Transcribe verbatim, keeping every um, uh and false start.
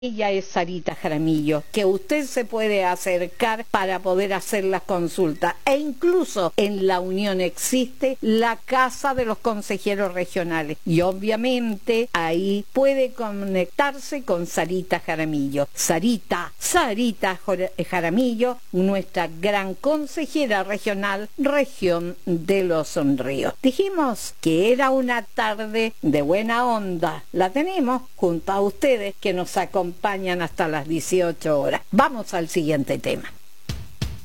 Ella es Sarita Jaramillo, que usted se puede acercar para poder hacer las consultas. E incluso en la Unión existe la Casa de los Consejeros Regionales. Y obviamente ahí puede conectarse con Sarita Jaramillo. Sarita, Sarita Jaramillo, nuestra gran consejera regional, región de Los Ríos. Dijimos que era una tarde de buena onda. La tenemos junto a ustedes que nos acompañan acompañan hasta las dieciocho horas. Vamos al siguiente tema.